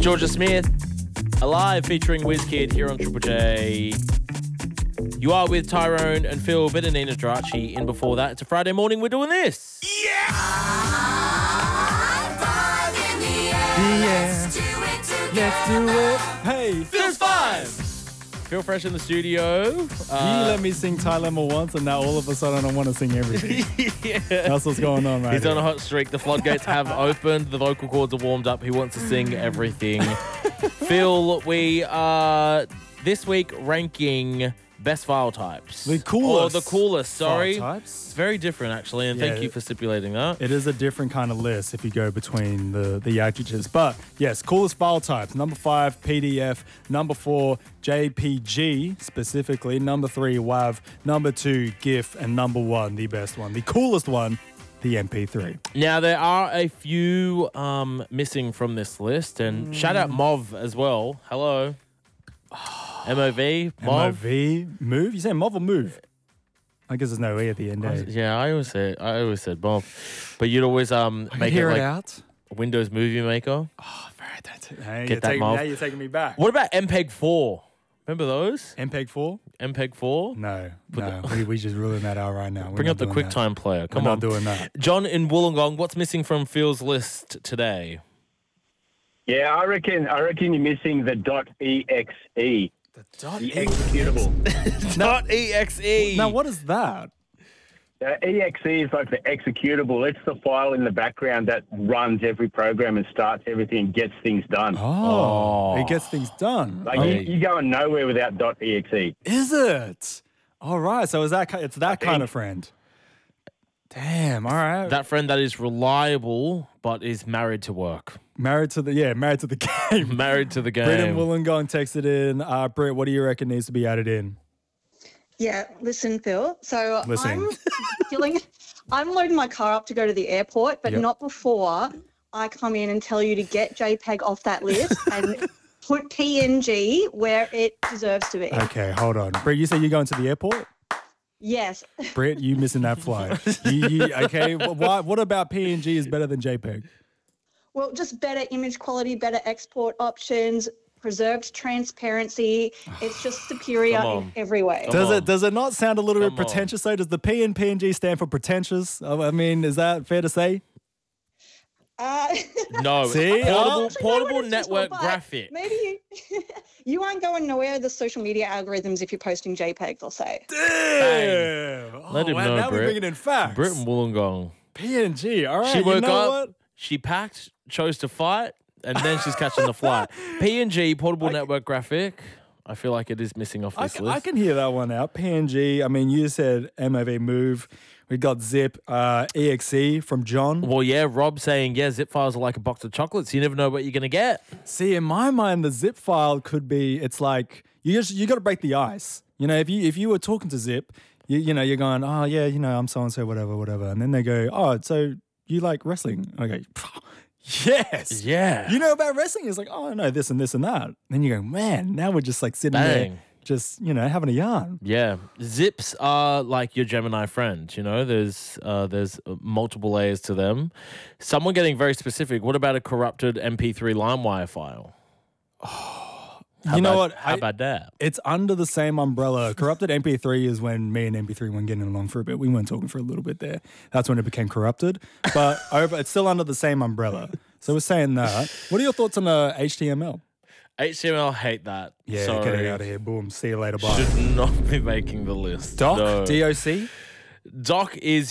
Georgia Smith, Alive featuring WizKid here on Triple J. You are with Tyrone and Phil, bit of Nina Dracci in before that. It's a Friday morning, we're doing this. Let's do it. Hey. Phil's Five. Phil Fresh in the studio. You let me sing Tylemma once and now all of a sudden I want to sing everything. Yeah. That's what's going on right He's here. on a hot streak. The floodgates have opened. The vocal cords are warmed up. He wants to sing everything. Phil, we are this week ranking best file types. The coolest. Or the coolest, sorry. File types. It's very different, actually, and thank you for stipulating that. It is a different kind of list if you go between the adjectives. But yes, coolest file types. Number 5, PDF. Number 4, JPG specifically. Number 3, WAV. Number 2, GIF. And number 1, the best one. The coolest one, the MP3. Now, there are a few missing from this list, and shout out Mov as well. Hello. MOV, Mov. MOV, move? You say Mov or move? I guess there's no E at the end, eh? Yeah, I always said Mov. But you'd always make it like out. Windows Movie Maker. Oh, very Get that, Mov. Now you're taking me back. What about MPEG 4? Remember those? MPEG 4? MPEG 4? No. We just ruling that out right now. Bring up the QuickTime player. Come We're on. not doing that. John in Wollongong, what's missing from Phil's list today? Yeah, I reckon you're missing the .exe. The executable. .exe. Now, what is that? exe is like the executable. It's the file in the background that runs every program and starts everything and gets things done. Oh. It gets things done. Like you're going nowhere without .exe. Is it? All right. So it's that kind of friend. Damn. All right. That friend that is reliable but is married to work. Married to the game. Married to the game. Britt and Wollongong texted in. Britt, what do you reckon needs to be added in? Yeah, listen, Phil. So Listen. I'm loading my car up to go to the airport, but not before I come in and tell you to get JPEG off that list and put PNG where it deserves to be. Okay, hold on. Britt, you say you're going to the airport? Yes. Britt, you missing that flight. Okay, what about PNG is better than JPEG? Well, just better image quality, better export options, preserved transparency. It's just superior in every way. Does it not sound a little bit Come on. pretentious though? Does the P in PNG stand for pretentious? I mean, is that fair to say? No. See? Portable network graphic. Maybe you aren't going nowhere with the social media algorithms if you're posting JPEGs, I'll say. Damn. Let him know, now we're Britt. bringing in facts. Britt and Wollongong. PNG. All right. She woke you know up, what? she packed, chose to fight, and then she's catching the flight. PNG, portable network graphic. I feel like it is missing off this list. I can hear that one out. PNG. I mean, you said MOV move. We got zip, EXE from John. Well, yeah, Rob saying, zip files are like a box of chocolates. You never know what you're going to get. See, in my mind, the zip file could be. It's like you got to break the ice. You know, if you were talking to Zip, you know, you're going, oh yeah, you know, I'm so and so, whatever, and then they go, oh, so you like wrestling? I go, yes, Yeah. You know about wrestling? It's like, oh, I know this and this and that. Then you go, man, now we're just like sitting there, just having a yarn. Yeah, zips are like your Gemini friend. You know, there's multiple layers to them. Someone getting very specific. What about a corrupted MP3 LimeWire file? You know what? How about that? It's under the same umbrella. Corrupted MP3 is when me and MP3 weren't getting along for a bit. We weren't talking for a little bit there. That's when it became corrupted. But it's still under the same umbrella. So we're saying that. What are your thoughts on HTML? HTML, hate that. Yeah, Sorry. get it out of here. Boom. See you later. Bye. Should not be making the list. Doc? No. DOC? Doc is